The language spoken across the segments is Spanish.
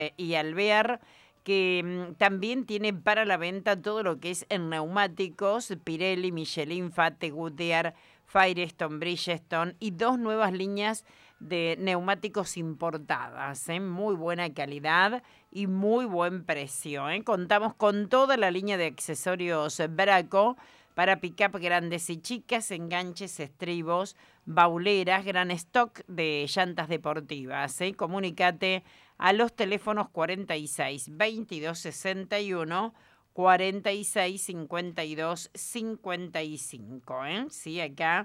y Alvear, que también tiene para la venta todo lo que es en neumáticos, Pirelli, Michelin, Fate, Goodyear, Firestone, Bridgestone y 2 nuevas líneas de neumáticos importadas, muy buena calidad y muy buen precio. Contamos con toda la línea de accesorios Braco para pick-up grandes y chicas, enganches, estribos, bauleras, gran stock de llantas deportivas. Comunicate a los teléfonos 46 22 61 46 52 55. Sí, acá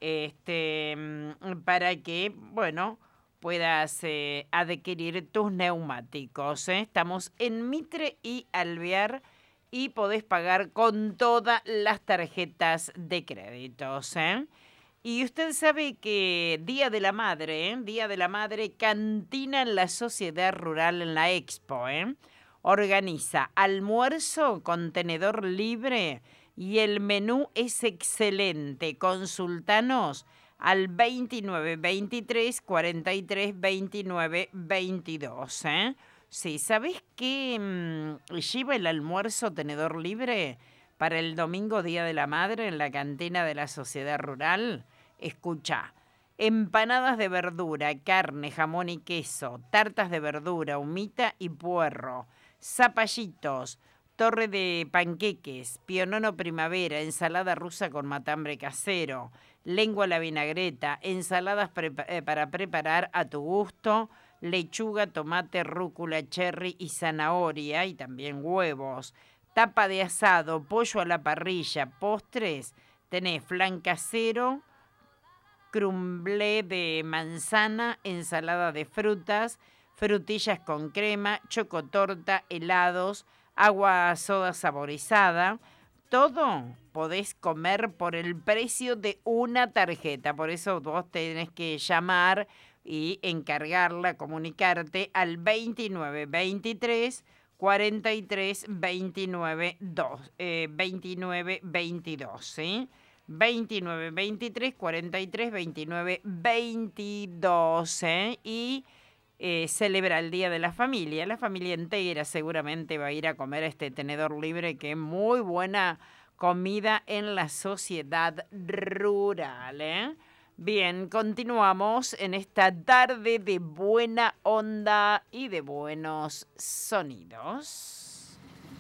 para que, bueno, puedas adquirir tus neumáticos. Estamos en Mitre y Alvear y podés pagar con todas las tarjetas de créditos. Y usted sabe que Día de la Madre, Día de la Madre, Cantina en la Sociedad Rural en la Expo, organiza almuerzo con tenedor libre y el menú es excelente. Consultanos al 29 23 43 29 22. Sí, ¿sabés qué lleva el almuerzo tenedor libre para el domingo Día de la Madre en la cantina de la Sociedad Rural? Escucha, empanadas de verdura, carne, jamón y queso, tartas de verdura, humita y puerro, zapallitos, torre de panqueques, pionono primavera, ensalada rusa con matambre casero, lengua a la vinagreta, ensaladas para preparar a tu gusto, lechuga, tomate, rúcula, cherry y zanahoria y también huevos, tapa de asado, pollo a la parrilla, postres, tenés flan casero, crumblé de manzana, ensalada de frutas, frutillas con crema, chocotorta, helados, agua soda saborizada. Todo podés comer por el precio de una tarjeta. Por eso vos tenés que llamar y encargarla, comunicarte al 29 23 43 29 29 22, ¿sí? 29 23 43 29 22, y celebra el Día de la Familia. La familia entera seguramente va a ir a comer a este tenedor libre, que es muy buena comida en la sociedad rural. Bien, continuamos en esta tarde de buena onda y de buenos sonidos.